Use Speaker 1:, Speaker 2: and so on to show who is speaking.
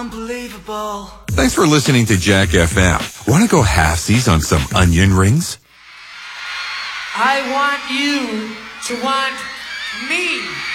Speaker 1: Unbelievable.
Speaker 2: Thanks for listening to Jack FM. Want to go halfsies on some onion rings?
Speaker 1: I want you to want me.